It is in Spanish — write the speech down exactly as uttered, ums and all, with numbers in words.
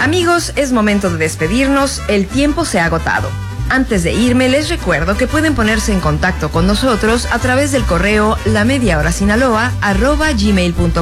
Amigos, es momento de despedirnos, el tiempo se ha agotado. Antes de irme, les recuerdo que pueden ponerse en contacto con nosotros a través del correo lamediahorasinaloa arroba gmail punto com.